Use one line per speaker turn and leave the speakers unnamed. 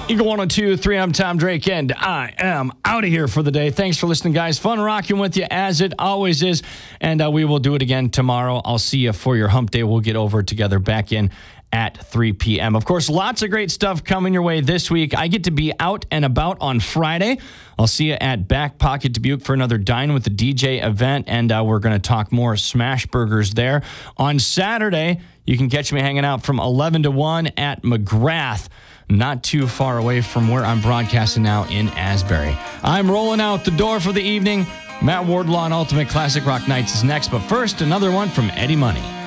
Eagle 102.3, I'm Tom Drake, and I am out of here for the day. Thanks for listening, guys. Fun rocking with you, as it always is, and we will do it again tomorrow. I'll see you for your hump day. We'll get over together back in at 3 p.m. Of course, lots of great stuff coming your way this week. I get to be out and about on Friday. I'll see you at Back Pocket Dubuque for another Dine with the DJ event, and we're going to talk more smash burgers there. On Saturday, you can catch me hanging out from 11 to 1 at McGrath, not too far away from where I'm broadcasting now in Asbury. I'm rolling out the door for the evening. Matt Wardlaw and Ultimate Classic Rock Nights is next, but first, another one from Eddie Money.